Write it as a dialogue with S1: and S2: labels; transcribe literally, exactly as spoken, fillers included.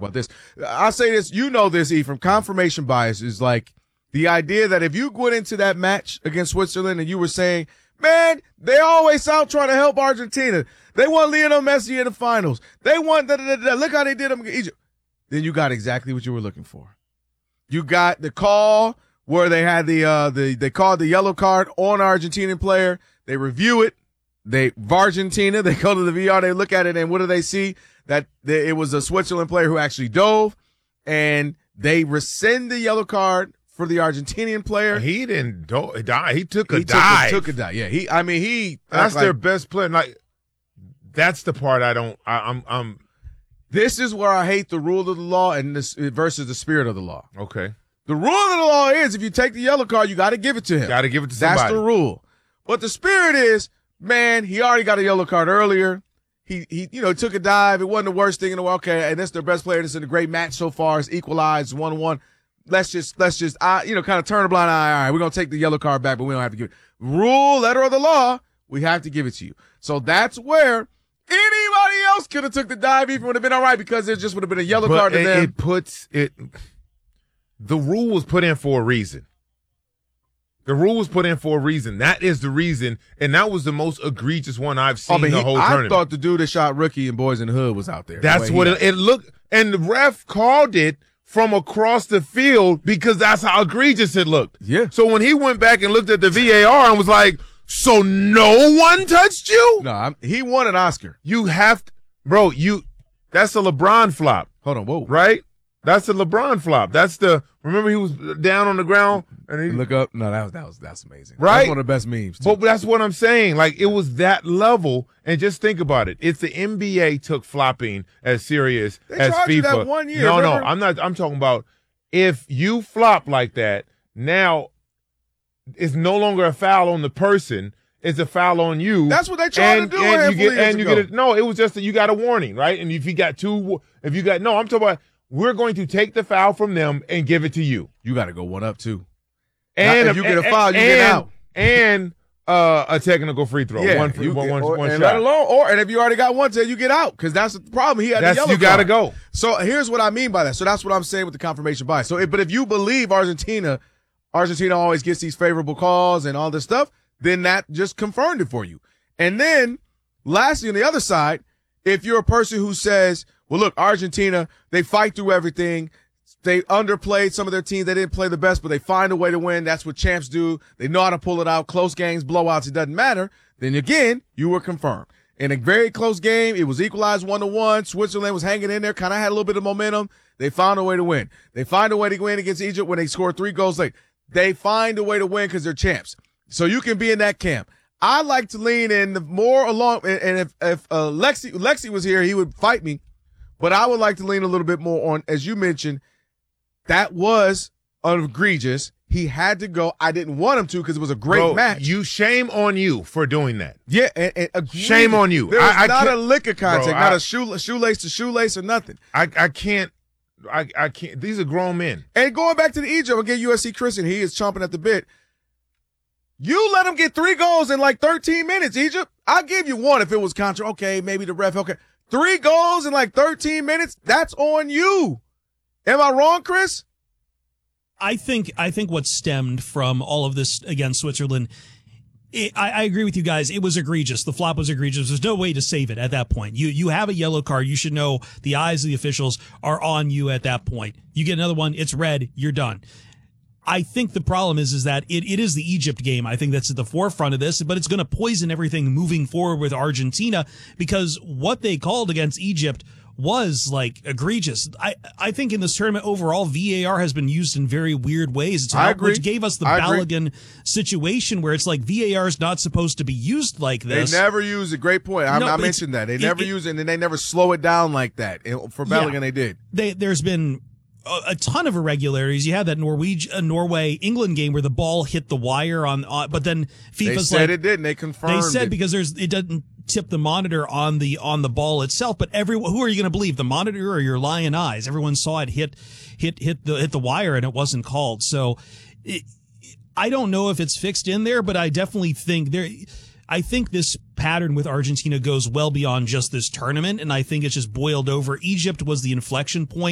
S1: about this. I'll say this. You know this, Ephraim. Confirmation bias is like the idea that if you went into that match against Switzerland and you were saying, man, they always out trying to help Argentina. They want Lionel Messi in the finals. They want da, da, da, da. Look how they did them against Egypt. Then you got exactly what you were looking for. You got the call where they had the uh the they called the yellow card on an Argentinian player. They review it. They Argentina. They go to the V R. They look at it, and what do they see? That they, it was a Switzerland player who actually dove, and they rescind the yellow card for the Argentinian player.
S2: He didn't do- die. He took a
S1: he
S2: dive.
S1: Took a, took a dive. Yeah. He. I mean, he.
S2: That's
S1: like,
S2: their best player. Like, that's the part I don't. I, I'm. I'm.
S1: This is where I hate the rule of the law and this versus the spirit of the law.
S2: Okay.
S1: The rule of the law is if you take the yellow card, you got to give it to him.
S2: Got to give it to somebody.
S1: That's the rule. But the spirit is, man, he already got a yellow card earlier. He, he, you know, took a dive. It wasn't the worst thing in the world. Okay, and that's their best player. This is a great match so far. It's equalized one one. Let's just, let's just, uh, you know, kind of turn a blind eye. All right, we're gonna take the yellow card back, but we don't have to give it. Rule, letter of the law, we have to give it to you. So that's where anybody else could have took the dive, even would have been all right because it just would have been a yellow
S2: but
S1: card to
S2: it,
S1: them.
S2: It puts it. The rule was put in for a reason. The rule was put in for a reason. That is the reason, and that was the most egregious one I've seen
S1: oh, but
S2: the
S1: he,
S2: whole
S1: I
S2: tournament.
S1: I thought the dude that shot Rookie and Boys in the Hood was out there.
S2: That's
S1: the
S2: what
S1: it,
S2: it, it looked, and the ref called it from across the field because that's how egregious it looked.
S1: Yeah.
S2: So when he went back and looked at the V A R and was like, "So no one touched you?"
S1: No, I'm, he won an Oscar.
S2: You have to, bro. You, that's a LeBron flop.
S1: Hold on, whoa,
S2: right? That's the LeBron flop. That's the remember he was down on the ground and he
S1: look up. No, that was that was that's amazing.
S2: Right,
S1: that's one of the best memes. Too.
S2: But that's what I'm saying. Like it was that level. And just think about it. It's the N B A took flopping as serious
S1: they
S2: as
S1: charged
S2: FIFA.
S1: You that one year,
S2: no,
S1: remember?
S2: no, I'm not. I'm talking about if you flop like that. Now it's no longer a foul on the person. It's a foul on you.
S1: That's what they tried
S2: and,
S1: to do.
S2: And you get and you
S1: ago.
S2: get a, no. It was just that you got a warning, right? And if you got two, if you got no, I'm talking about. We're going to take the foul from them and give it to you.
S1: You got to go one up too.
S2: And
S1: now, if you get a foul,
S2: and,
S1: you get out.
S2: And uh, a technical free throw.
S1: Yeah,
S2: one free,
S1: you,
S2: one,
S1: or,
S2: one, one
S1: and
S2: shot.
S1: let alone, or and if you already got one, then you get out because that's the problem. He had
S2: that's,
S1: the yellow
S2: you got to go.
S1: So here's what I mean by that. So that's what I'm saying with the confirmation bias. So, but if you believe Argentina, Argentina always gets these favorable calls and all this stuff, then that just confirmed it for you. And then, lastly, on the other side, if you're a person who says, well, look, Argentina, they fight through everything. They underplayed some of their teams. They didn't play the best, but they find a way to win. That's what champs do. They know how to pull it out. Close games, blowouts, it doesn't matter. Then again, you were confirmed. In a very close game, it was equalized one to one. Switzerland was hanging in there, kind of had a little bit of momentum. They found a way to win. They find a way to win against Egypt when they score three goals late. They find a way to win because they're champs. So you can be in that camp. I like to lean in the more along, and if, if uh, Lexi, Lexi was here, he would fight me. But I would like to lean a little bit more on, as you mentioned, that was egregious. He had to go. I didn't want him to because it was a great
S2: Bro,
S1: match.
S2: You shame on you for doing that.
S1: Yeah, and, and agreed.
S2: Shame on you.
S1: There was
S2: I, I
S1: not a lick of contact,
S2: bro,
S1: not
S2: I,
S1: a shoe, shoelace to shoelace or nothing.
S2: I, I can't. I, I can't. These are grown men.
S1: And going back to the Egypt again, U S C Christian, he is chomping at the bit. You let him get three goals in like thirteen minutes, Egypt. I'll give you one if it was contra. Okay, maybe the ref. Okay. Three goals in like thirteen minutes. That's on you. Am I wrong, Chris?
S3: I think I think what stemmed from all of this against Switzerland, it, I, I agree with you guys. It was egregious. The flop was egregious. There's no way to save it at that point. You you have a yellow card. You should know the eyes of the officials are on you at that point. You get another one. It's red. You're done. I think the problem is, is that it, it is the Egypt game. I think that's at the forefront of this, but it's going to poison everything moving forward with Argentina because what they called against Egypt was like egregious. I, I think in this tournament overall, V A R has been used in very weird ways. It's
S1: I agree.
S3: Which gave us the
S1: I agree.
S3: Balogun situation where it's like V A R is not supposed to be used like this.
S1: They never use it. Great point. I,
S3: No,
S1: I
S3: but
S1: mentioned that. They
S3: it-
S1: never
S3: it-
S1: use it, and they never slow it down like that. And for Balogun,
S3: Yeah.
S1: they did.
S3: They, there's been a, a ton of irregularities. You had that Norweg, uh, Norway England game where the ball hit the wire on, uh, but then
S1: They
S3: FIFA's
S1: said
S3: like,
S1: it didn't. They confirmed
S3: they said
S1: it.
S3: because there's, it doesn't tip the monitor on the, on the ball itself, but everyone, who are you going to believe, the monitor or your lying eyes? Everyone saw it hit, hit, hit the, hit the wire and it wasn't called. So it, I don't know if it's fixed in there, but I definitely think there, I think this pattern with Argentina goes well beyond just this tournament, and I think it's just boiled over. Egypt was the inflection point.